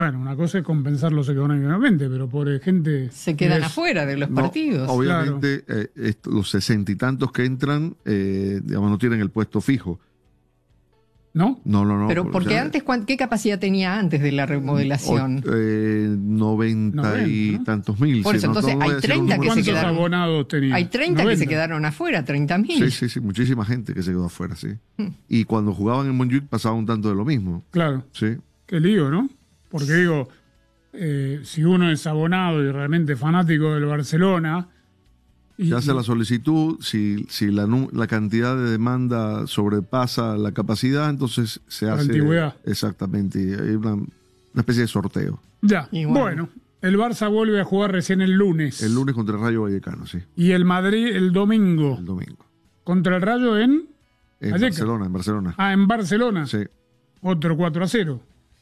Bueno, una cosa es compensarlos económicamente, pero por gente... Se quedan afuera de los partidos. Obviamente, los 60 y tantos que entran, digamos, no tienen el puesto fijo. ¿No? No. Pero porque antes, ¿qué capacidad tenía antes de la remodelación? 90 y ¿no? tantos mil. Por eso, entonces hay 30 que se quedaron. Abonados tenía? Hay 30 que se quedaron afuera, 30.000. Sí, muchísima gente que se quedó afuera, sí. Y cuando jugaban en Montjuic pasaba un tanto de lo mismo. Claro. Sí. Qué lío, ¿no? Porque digo, si uno es abonado y realmente fanático del Barcelona... Se hace la solicitud, si la cantidad de demanda sobrepasa la capacidad, entonces se hace... Antigüedad. Exactamente, hay una especie de sorteo. Ya, y bueno, el Barça vuelve a jugar recién el lunes. El lunes contra el Rayo Vallecano, sí. Y el Madrid el domingo. El domingo. Contra el Rayo en Barcelona. Ah, en Barcelona. Sí. Otro 4-0.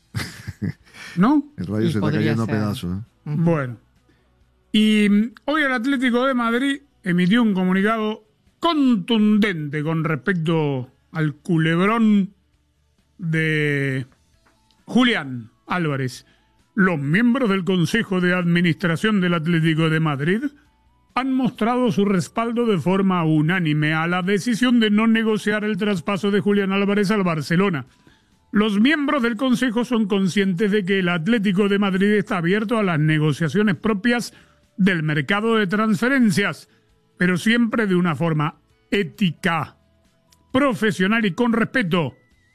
¿No? El Rayo se está cayendo a pedazos. Bueno. Y hoy el Atlético de Madrid emitió un comunicado contundente con respecto al culebrón de Julián Álvarez. Los miembros del Consejo de Administración del Atlético de Madrid han mostrado su respaldo de forma unánime a la decisión de no negociar el traspaso de Julián Álvarez al Barcelona. Los miembros del Consejo son conscientes de que el Atlético de Madrid está abierto a las negociaciones propias del mercado de transferencias, pero siempre de una forma ética, profesional y con respeto.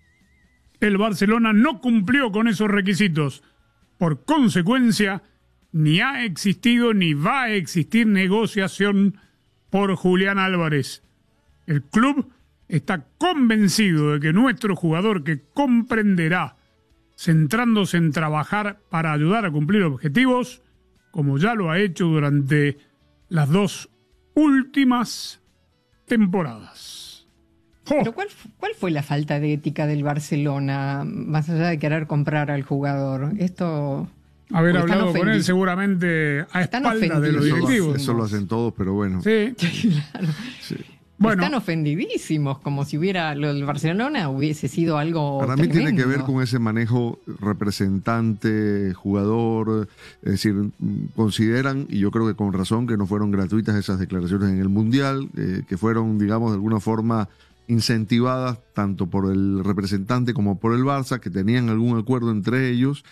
El Barcelona no cumplió con esos requisitos. Por consecuencia, ni ha existido ni va a existir negociación por Julián Álvarez. El club está convencido de que nuestro jugador, que comprenderá, centrándose en trabajar para ayudar a cumplir objetivos, como ya lo ha hecho durante las 2 últimas temporadas. ¿Pero cuál fue la falta de ética del Barcelona, más allá de querer comprar al jugador? Esto... Haber hablado con él seguramente a espaldas de los directivos. Eso lo hacen todos, pero bueno. Sí. Claro. Sí. Bueno, están ofendidísimos, como si lo del Barcelona hubiese sido algo para mí tremendo. tiene que ver con ese manejo representante, jugador, es decir, consideran, y yo creo que con razón, que no fueron gratuitas esas declaraciones en el Mundial, que fueron, digamos, de alguna forma incentivadas tanto por el representante como por el Barça, que tenían algún acuerdo entre ellos,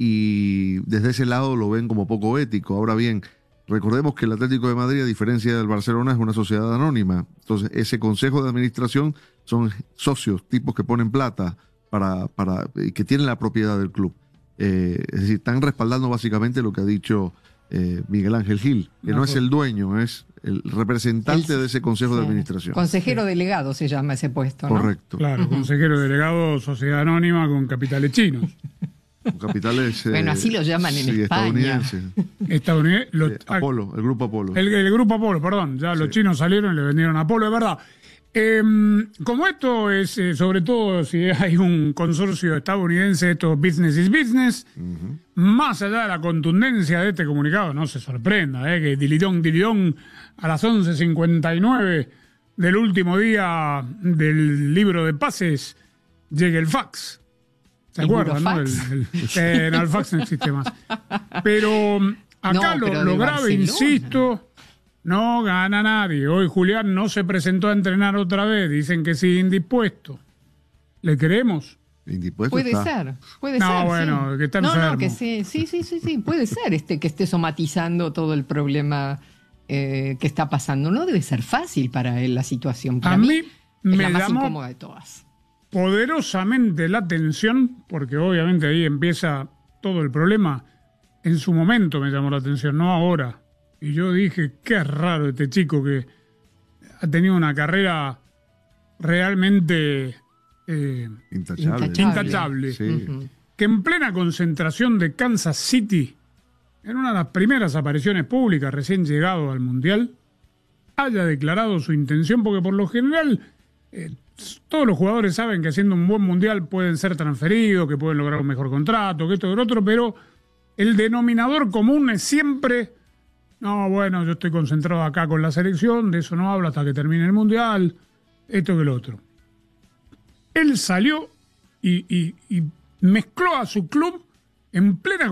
y desde ese lado lo ven como poco ético. Ahora bien, recordemos que el Atlético de Madrid, a diferencia del Barcelona, es una sociedad anónima. Entonces, ese consejo de administración son socios, tipos que ponen plata que tienen la propiedad del club. Es decir, están respaldando básicamente lo que ha dicho Miguel Ángel Gil, que no es el dueño, es el representante de ese consejo de administración. Consejero delegado se llama ese puesto, ¿no? Correcto. Claro, consejero delegado, sociedad anónima con capitales chinos. Con capitales... bueno, así lo llaman en España. Estadounidenses. Apolo, el grupo Apolo. El grupo Apolo, perdón. Ya los chinos salieron y le vendieron a Apolo, es verdad. Como esto es, sobre todo si hay un consorcio estadounidense, esto business is business, más allá de la contundencia de este comunicado, no se sorprenda, que dilidón, a las 11:59 del último día del libro de pases, llegue el fax. ¿Se acuerdan, no? El fax no existe más. Pero acá lo grave, insisto, no gana nadie. Hoy Julián no se presentó a entrenar otra vez. Dicen que sigue indispuesto. ¿Le creemos? Indispuesto puede está. ser. No, bueno, sí. que está enfermo. No, que sí. Puede ser que esté somatizando todo el problema que está pasando. No debe ser fácil para él la situación. Para mí es la más incómoda de todas. Poderosamente la atención, porque obviamente ahí empieza todo el problema. En su momento me llamó la atención, no ahora. Y yo dije, qué raro este chico que ha tenido una carrera realmente intachable. Sí. Que en plena concentración de Kansas City, en una de las primeras apariciones públicas recién llegado al Mundial, haya declarado su intención, porque por lo general todos los jugadores saben que haciendo un buen Mundial pueden ser transferidos, que pueden lograr un mejor contrato, que esto y lo otro, pero el denominador común es siempre... No, bueno, yo estoy concentrado acá con la selección, de eso no hablo hasta que termine el Mundial, esto que lo otro. Él salió y mezcló a su club en plena